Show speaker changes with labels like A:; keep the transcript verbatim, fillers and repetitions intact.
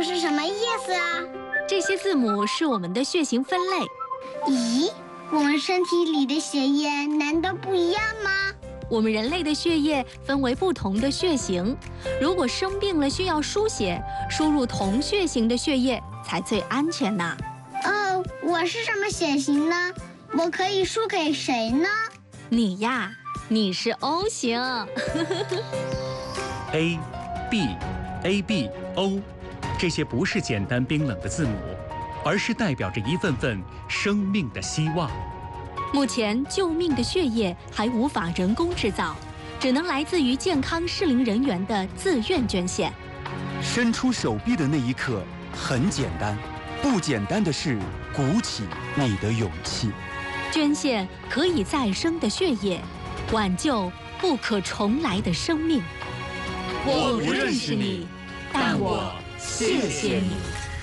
A: 是什么意思啊？
B: 这些字母是我们的血型分类。
A: 咦，我们身体里的血液难道不一样吗？
B: 我们人类的血液分为不同的血型，如果生病了需要输血，输入同血型的血液才最安全呢。
A: 哦，我是什么血型呢？我可以输给谁呢？
B: 你呀，你是 O 型。
C: A、B、A、B、O， 这些不是简单冰冷的字母，而是代表着一份份生命的希望。
B: 目前救命的血液还无法人工制造，只能来自于健康适龄人员的自愿捐献。
D: 伸出手臂的那一刻很简单，不简单的是鼓起你的勇气。
B: 捐献可以再生的血液，挽救不可重来的生命。
E: 我不认识你，但我谢谢你。